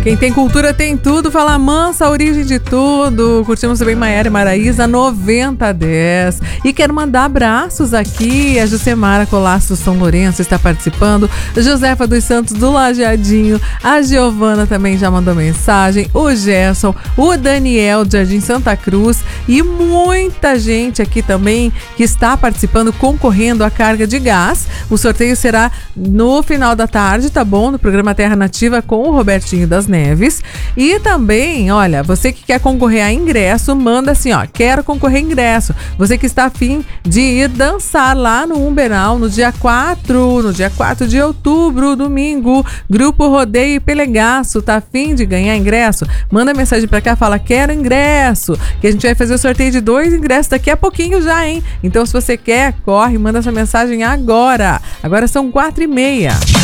Quem tem cultura tem tudo, fala mansa, a origem de tudo. Curtimos também Maiara e Maraísa, 9010. E quero mandar abraços aqui. A Jucemara Colasso do São Lourenço está participando. Josefa dos Santos do Lajeadinho. A Giovana também já mandou mensagem. O Gerson, o Daniel de Jardim Santa Cruz. E muita gente aqui também que está participando, concorrendo à carga de gás. O sorteio será no final da tarde, tá bom? No programa Terra Nativa com o Robertinho das Neves. E também, olha, você que quer concorrer a ingresso, manda assim, ó, quero concorrer a ingresso. Você que está a fim de ir dançar lá no Umberal no dia 4 de outubro, domingo, Grupo Rodeio e Pelegaço, tá a fim de ganhar ingresso? Manda mensagem pra cá, fala, quero ingresso, que a gente vai fazer o sorteio de 2 ingressos daqui a pouquinho já, hein? Então, se você quer, corre, manda essa mensagem agora. Agora são 4h30.